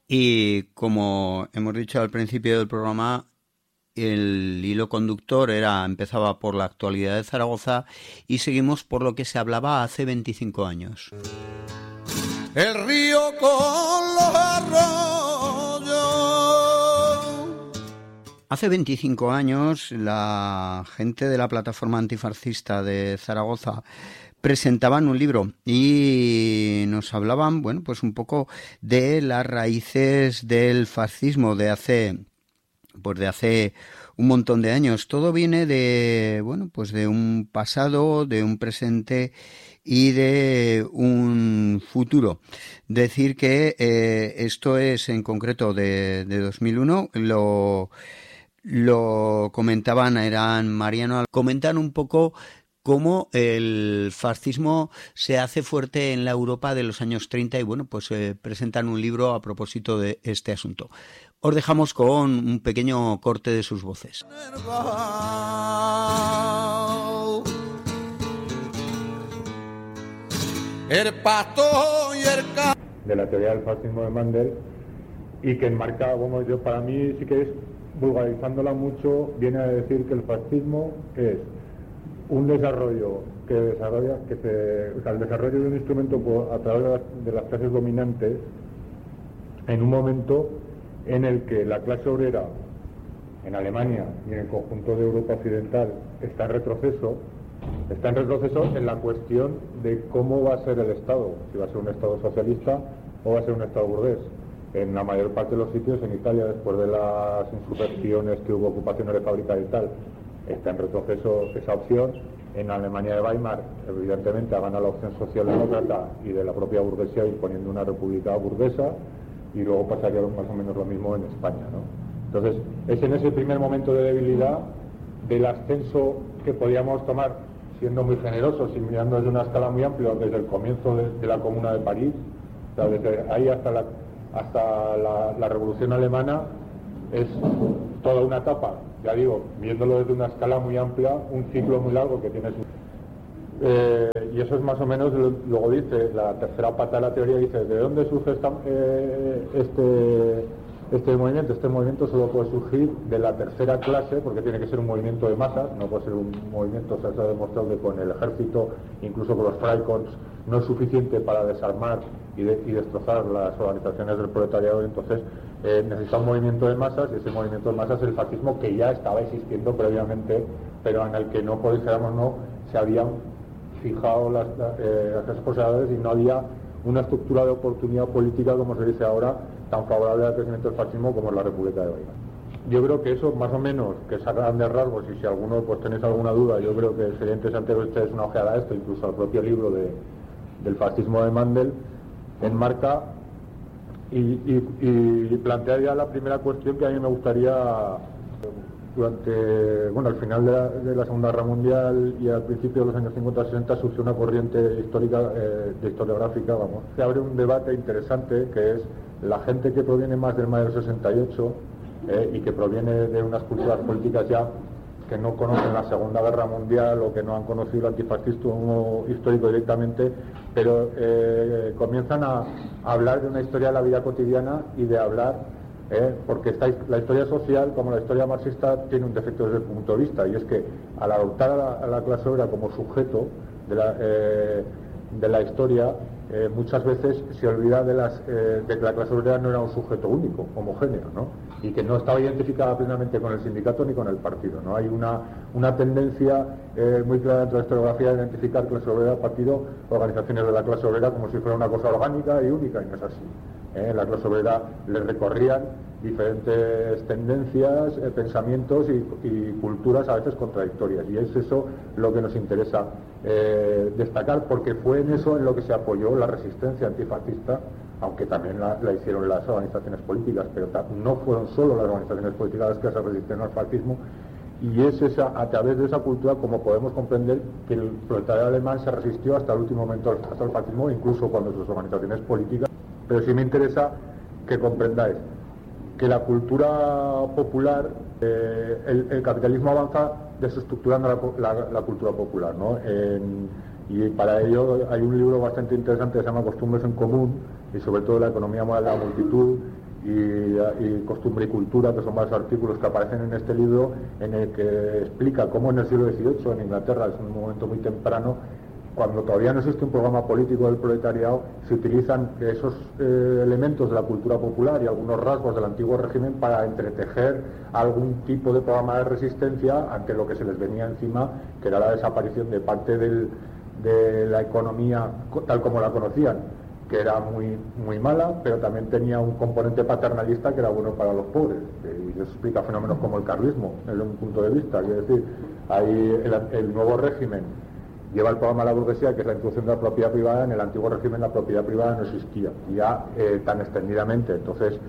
Y como hemos dicho al principio del programa, el hilo conductor empezaba por la actualidad de Zaragoza y seguimos por lo que se hablaba hace 25 años. El río con los arroyos. Hace 25 años la gente de la plataforma antifascista de Zaragoza presentaban un libro y nos hablaban, bueno, pues un poco de las raíces del fascismo de hace un montón de años. Todo viene de, bueno, pues de un pasado, de un presente y de un futuro. Decir que esto es en concreto de 2001, lo comentaban, eran Mariano, comentan un poco cómo el fascismo se hace fuerte en la Europa de los años 30 y bueno, pues presentan un libro a propósito de este asunto. Os dejamos con un pequeño corte de sus voces. El pasto y el de la teoría del fascismo de Mandel, y que enmarca, bueno, yo para mí sí que es, vulgarizándola mucho, viene a decir que el fascismo es un desarrollo el desarrollo de un instrumento a través de las clases dominantes en un momento en el que la clase obrera en Alemania y en el conjunto de Europa occidental está en retroceso en la cuestión de cómo va a ser el Estado, si va a ser un Estado socialista o va a ser un Estado burgués. En la mayor parte de los sitios, en Italia, después de las insurrecciones que hubo, ocupaciones de fábricas y tal, está en retroceso esa opción. En Alemania de Weimar, evidentemente, ha ganado la opción socialdemócrata y de la propia burguesía imponiendo una república burguesa, y luego pasaría más o menos lo mismo en España, ¿no? Entonces, es en ese primer momento de debilidad del ascenso que podíamos tomar, siendo muy generosos y mirando desde una escala muy amplia, desde el comienzo de la Comuna de París, o sea, desde ahí hasta la Revolución Alemana, es toda una etapa, ya digo, viéndolo desde una escala muy amplia, un ciclo muy largo que tiene y eso es más o menos, luego dice, la tercera pata de la teoría dice, ¿de dónde surge este movimiento? Este movimiento solo puede surgir de la tercera clase, porque tiene que ser un movimiento de masas, no puede ser un movimiento, o sea, se ha demostrado que con el ejército, incluso con los Freikorps, no es suficiente para desarmar y destrozar las organizaciones del proletariado. Entonces necesita un movimiento de masas, y ese movimiento de masas es el fascismo, que ya estaba existiendo previamente, pero en el que no, por dijéramos, no se habían fijado las clases poseedores y no había una estructura de oportunidad política, como se dice ahora, tan favorable al crecimiento del fascismo como es la República de Weimar. Yo creo que eso, más o menos, que es a grandes rasgos, y si alguno pues tenéis alguna duda, yo creo que sería interesante que echéis una ojeada a esto, incluso al propio libro del fascismo de Mandel, enmarca y plantea ya la primera cuestión que a mí me gustaría, al final de la Segunda Guerra Mundial y al principio de los años 50-60 surgió una corriente histórica, historiográfica, se abre un debate interesante, que es la gente que proviene más del mayo del 68 y que proviene de unas culturas políticas ya que no conocen la Segunda Guerra Mundial o que no han conocido el antifascismo histórico directamente, pero comienzan a hablar de una historia de la vida cotidiana y de hablar, porque la historia social, como la historia marxista, tiene un defecto desde el punto de vista, y es que al adoptar a la clase obrera como sujeto de la historia, muchas veces se olvida de que la clase obrera no era un sujeto único, homogéneo, ¿no? Y que no estaba identificada plenamente con el sindicato ni con el partido, ¿no? Hay una tendencia muy clara dentro de la historiografía de identificar clase obrera, partido, organizaciones de la clase obrera como si fuera una cosa orgánica y única, y no es así. La clase obrera le recorrían diferentes tendencias, pensamientos y culturas a veces contradictorias, y es eso lo que nos interesa destacar, porque fue en eso en lo que se apoyó la resistencia antifascista, aunque también la hicieron las organizaciones políticas, pero no fueron solo las organizaciones políticas las que se resistieron al fascismo, y es a través de esa cultura como podemos comprender que el proletariado alemán se resistió hasta el último momento hasta el fascismo, incluso cuando sus organizaciones políticas. Pero sí me interesa que comprendáis que la cultura popular, el capitalismo avanza desestructurando la cultura popular, ¿no? Y para ello hay un libro bastante interesante que se llama Costumbres en Común, y sobre todo la economía moral de la multitud, y Costumbre y Cultura, que son varios artículos que aparecen en este libro, en el que explica cómo en el siglo XVIII en Inglaterra, es un momento muy temprano, cuando todavía no existe un programa político del proletariado, se utilizan esos elementos de la cultura popular y algunos rasgos del antiguo régimen para entretejer algún tipo de programa de resistencia ante lo que se les venía encima, que era la desaparición de parte de la economía tal como la conocían, que era muy mala, pero también tenía un componente paternalista que era bueno para los pobres. Y eso explica fenómenos como el carlismo, desde un punto de vista. Quiero decir, ahí el nuevo régimen lleva el programa de la burguesía, que es la introducción de la propiedad privada. En el antiguo régimen la propiedad privada no existía, ya tan extendidamente. Entonces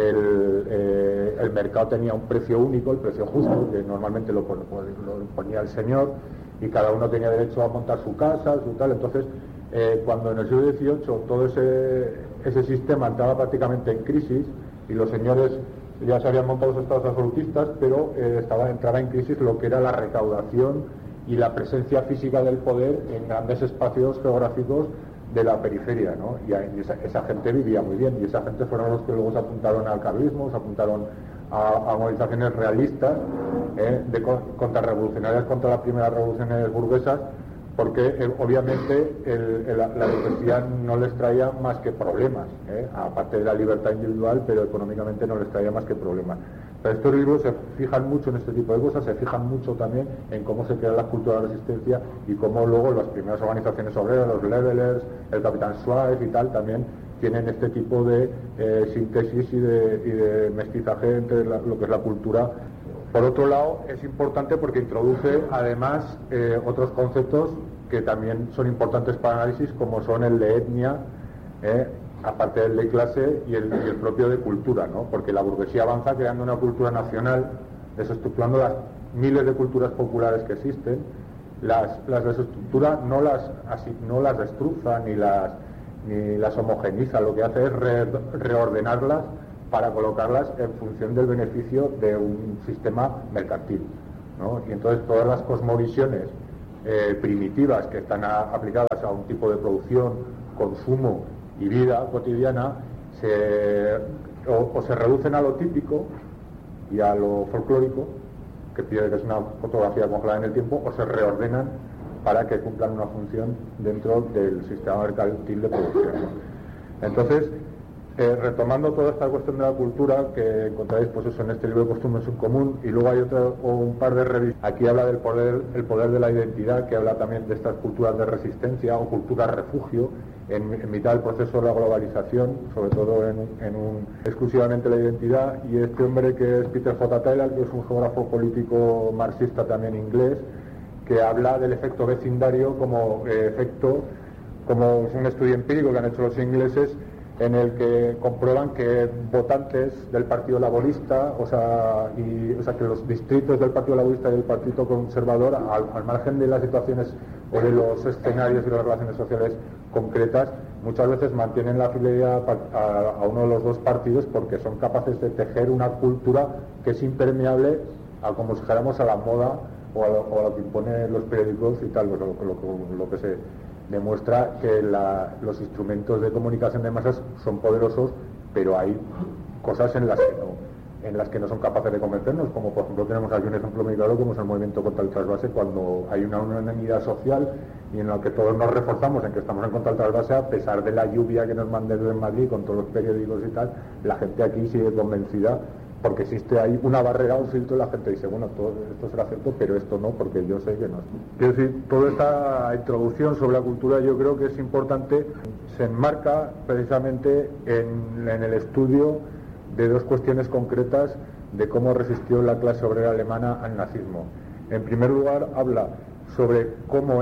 el mercado tenía un precio único, el precio justo, que normalmente lo ponía el señor, y cada uno tenía derecho a montar su casa, su tal. Entonces, cuando en el siglo XVIII todo ese sistema entraba prácticamente en crisis, y los señores ya se habían montado los estados absolutistas, pero entraba en crisis lo que era la recaudación y la presencia física del poder en grandes espacios geográficos de la periferia, ¿no? Y esa gente vivía muy bien, y esa gente fueron los que luego se apuntaron al carlismo, se apuntaron a movilizaciones realistas, contrarrevolucionarias contra las primeras revoluciones burguesas, porque obviamente la burguesía no les traía más que problemas, aparte de la libertad individual, pero económicamente no les traía más que problemas. Pero estos libros se fijan mucho en este tipo de cosas, se fijan mucho también en cómo se crea la cultura de la resistencia y cómo luego las primeras organizaciones obreras, los levelers, el Capitán Swifte y tal, también tienen este tipo de síntesis y de mestizaje entre lo que es la cultura. Por otro lado, es importante porque introduce además otros conceptos que también son importantes para el análisis, como son el de etnia, aparte del de clase y el propio de cultura, ¿no? Porque la burguesía avanza creando una cultura nacional, desestructurando las miles de culturas populares que existen, las desestructura, no las destruza ni las homogeniza, lo que hace es reordenarlas para colocarlas en función del beneficio de un sistema mercantil, ¿no? Y entonces todas las cosmovisiones primitivas que están aplicadas a un tipo de producción, consumo y vida cotidiana se reducen a lo típico y a lo folclórico, que es una fotografía congelada en el tiempo, o se reordenan para que cumplan una función dentro del sistema mercantil de producción, ¿no? Entonces, retomando toda esta cuestión de la cultura, que encontráis pues eso en este libro de Costumbres en Común, y luego hay un par de revistas. Aquí habla del el poder de la identidad, que habla también de estas culturas de resistencia o culturas refugio en mitad del proceso de la globalización, sobre todo exclusivamente la identidad. Y este hombre, que es Peter J. Taylor, que es un geógrafo político marxista también inglés, que habla del efecto vecindario como como es un estudio empírico que han hecho los ingleses, en el que comprueban que votantes del Partido Laborista, o sea, que los distritos del Partido Laborista y del Partido Conservador, al margen de las situaciones o de los escenarios y las relaciones sociales concretas, muchas veces mantienen la fidelidad a uno de los dos partidos, porque son capaces de tejer una cultura que es impermeable a, como si dijéramos, a la moda o a lo que imponen los periódicos y tal, lo que se demuestra que los instrumentos de comunicación de masas son poderosos, pero hay cosas en las que no son capaces de convencernos, como por ejemplo tenemos aquí un ejemplo muy claro, como es el movimiento contra el trasvase, cuando hay una unanimidad social y en la que todos nos reforzamos en que estamos en contra del trasvase, a pesar de la lluvia que nos manden desde Madrid con todos los periódicos y tal, la gente aquí sigue convencida, porque existe ahí una barrera, un filtro, y la gente dice, bueno, todo esto será cierto, pero esto no, porque yo sé que no. Quiero decir, toda esta introducción sobre la cultura yo creo que es importante, se enmarca precisamente en el estudio de dos cuestiones concretas de cómo resistió la clase obrera alemana al nazismo. En primer lugar, habla sobre cómo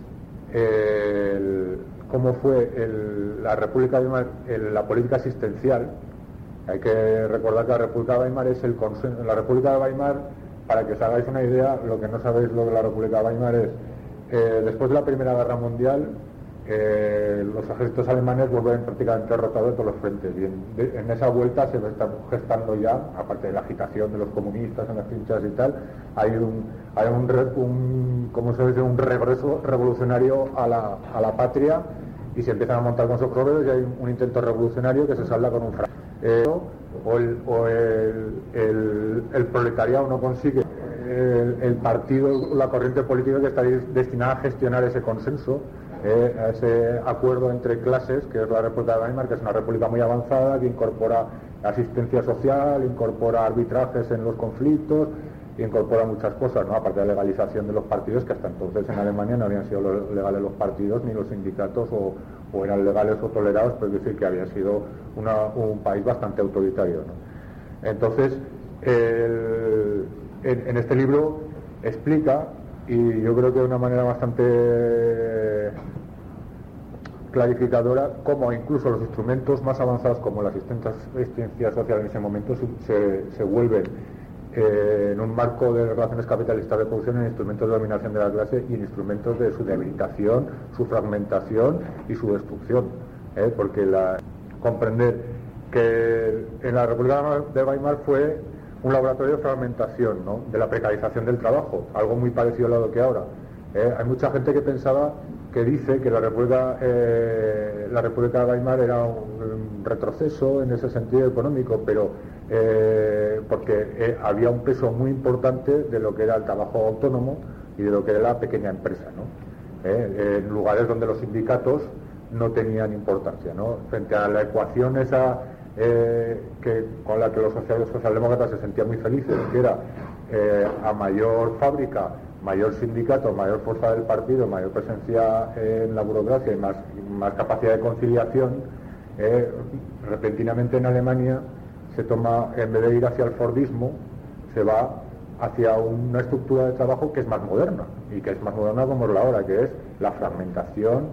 fue la República de Weimar, la política asistencial. Hay que recordar que la República de Weimar es el consenso. La República de Weimar, para que os hagáis una idea, lo que no sabéis lo de la República de Weimar es, después de la Primera Guerra Mundial, los ejércitos alemanes vuelven prácticamente derrotados de todos los frentes. Bien, en esa vuelta se está gestando ya, aparte de la agitación de los comunistas en las trincheras y tal, hay un regreso revolucionario a la patria, y se empiezan a montar con sus proveedores, y hay un intento revolucionario que se salda con un fracaso. el proletariado no consigue el partido, la corriente política que está destinada a gestionar ese consenso, a ese acuerdo entre clases, que es la República de Weimar, que es una república muy avanzada, que incorpora asistencia social, incorpora arbitrajes en los conflictos, incorpora muchas cosas, ¿no? Aparte de la legalización de los partidos, que hasta entonces en Alemania no habían sido legales los partidos ni los sindicatos, o eran legales o tolerados, pero es decir que había sido un país bastante autoritario, ¿no? Entonces, en este libro explica, y yo creo que de una manera bastante clarificadora, cómo incluso los instrumentos más avanzados como la asistencia social en ese momento se vuelven en un marco de relaciones capitalistas de producción en instrumentos de dominación de la clase y en instrumentos de su debilitación, su fragmentación y su destrucción, porque comprender que en la República de Weimar fue un laboratorio de fragmentación, ¿no? De la precarización del trabajo, algo muy parecido a lo que ahora. Hay mucha gente que dice que la República de Weimar era un retroceso en ese sentido económico, pero porque había un peso muy importante de lo que era el trabajo autónomo y de lo que era la pequeña empresa, ¿no? En lugares donde los sindicatos no tenían importancia, ¿no? Frente a la ecuación esa con la que los socialdemócratas se sentían muy felices, que era a mayor fábrica, mayor sindicato, mayor fuerza del partido, mayor presencia en la burocracia y más capacidad de conciliación, repentinamente en Alemania se toma, en vez de ir hacia el fordismo, se va hacia una estructura de trabajo que es más moderna, y que es más moderna como es la hora, que es la fragmentación,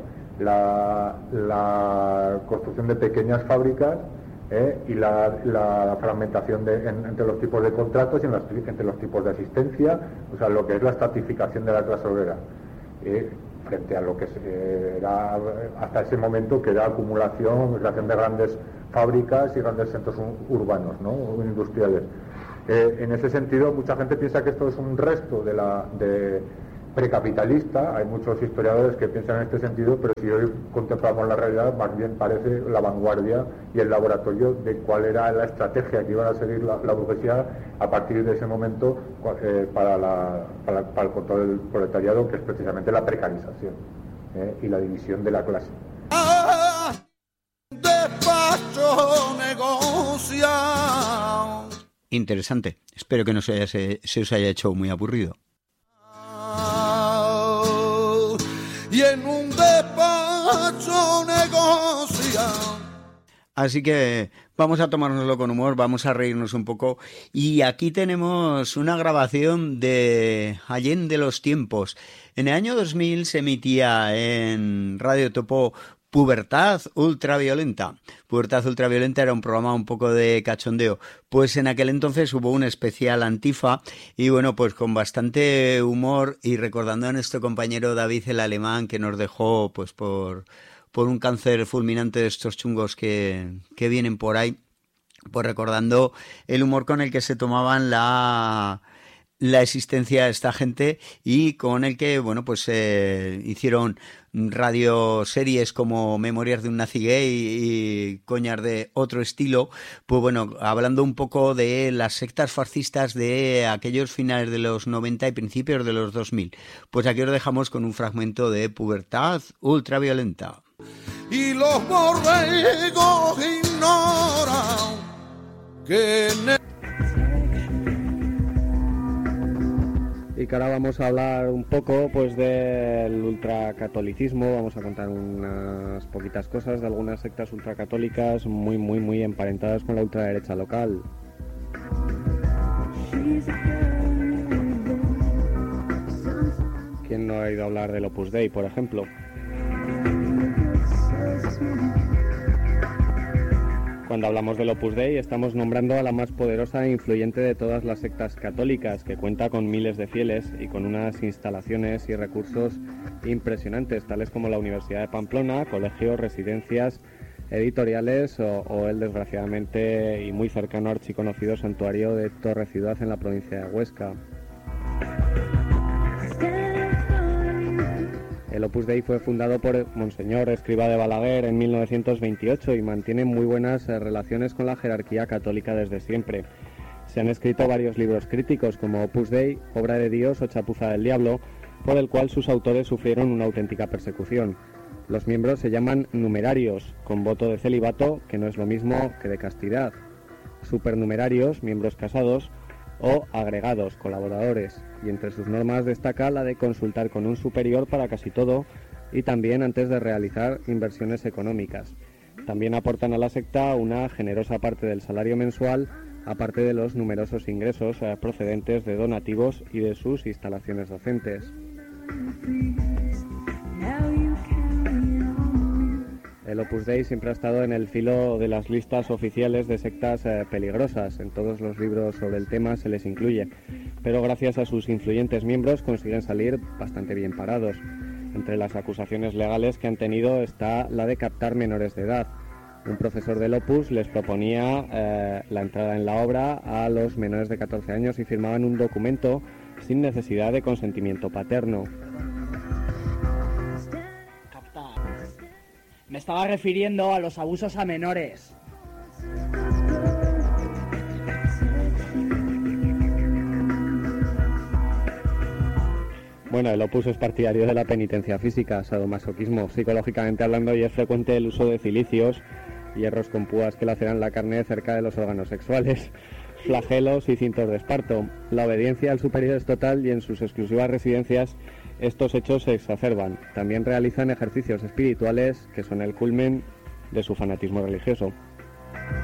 la construcción de pequeñas fábricas, y la fragmentación entre los tipos de contratos y entre los tipos de asistencia, o sea, lo que es la estratificación de la clase obrera, frente a lo que era hasta ese momento, que era acumulación, creación de grandes fábricas y grandes centros urbanos, ¿no? Industriales. En ese sentido, mucha gente piensa que esto es un resto de precapitalista. Hay muchos historiadores que piensan en este sentido, pero si hoy contemplamos la realidad, más bien parece la vanguardia y el laboratorio de cuál era la estrategia que iban a seguir la burguesía a partir de ese momento para el control del proletariado, que es precisamente la precarización y la división de la clase. Interesante. Espero que no se os haya hecho muy aburrido. Y en un despacho negocian. Así que vamos a tomárnoslo con humor, vamos a reírnos un poco. Y aquí tenemos una grabación de Allende los tiempos. En el año 2000 se emitía en Radio Topo Pubertad Ultraviolenta. Pubertad Ultraviolenta era un programa un poco de cachondeo. Pues en aquel entonces hubo un especial Antifa y bueno, pues con bastante humor y recordando a nuestro compañero David el Alemán, que nos dejó pues por un cáncer fulminante de estos chungos que vienen por ahí, pues recordando el humor con el que se tomaban la existencia de esta gente y con el que, bueno, pues hicieron radioseries como Memorias de un nazi gay y coñas de otro estilo, pues bueno, hablando un poco de las sectas fascistas de aquellos finales de los 90 y principios de los 2000. Pues aquí os dejamos con un fragmento de Pubertad Ultraviolenta. Y los borregos ignoran que Y que ahora vamos a hablar un poco pues del ultracatolicismo, vamos a contar unas poquitas cosas de algunas sectas ultracatólicas muy emparentadas con la ultraderecha local. ¿Quién no ha oído hablar del Opus Dei, por ejemplo? Cuando hablamos del Opus Dei estamos nombrando a la más poderosa e influyente de todas las sectas católicas, que cuenta con miles de fieles y con unas instalaciones y recursos impresionantes, tales como la Universidad de Pamplona, colegios, residencias, editoriales o el desgraciadamente y muy cercano archiconocido santuario de Torre Ciudad en la provincia de Huesca. El El Opus Dei fue fundado por Monseñor Escrivá de Balaguer en 1928 y mantiene muy buenas relaciones con la jerarquía católica desde siempre. Se han escrito varios libros críticos como Opus Dei, Obra de Dios o Chapuza del Diablo, por el cual sus autores sufrieron una auténtica persecución. Los miembros se llaman numerarios, con voto de celibato, que no es lo mismo que de castidad, supernumerarios, miembros casados, o agregados, colaboradores, y entre sus normas destaca la de consultar con un superior para casi todo y también antes de realizar inversiones económicas. También aportan a la secta una generosa parte del salario mensual, aparte de los numerosos ingresos procedentes de donativos y de sus instalaciones docentes. El Opus Dei siempre ha estado en el filo de las listas oficiales de sectas peligrosas. En todos los libros sobre el tema se les incluye, pero gracias a sus influyentes miembros consiguen salir bastante bien parados. Entre las acusaciones legales que han tenido está la de captar menores de edad. Un profesor del Opus les proponía la entrada en la obra a los menores de 14 años y firmaban un documento sin necesidad de consentimiento paterno. Me estaba refiriendo a los abusos a menores. Bueno, el Opus es partidario de la penitencia física, sadomasoquismo, psicológicamente hablando, y es frecuente el uso de cilicios, hierros con púas que laceran la carne cerca de los órganos sexuales, flagelos y cintos de esparto. La obediencia al superior es total y en sus exclusivas residencias estos hechos se exacerban. También realizan ejercicios espirituales que son el culmen de su fanatismo religioso.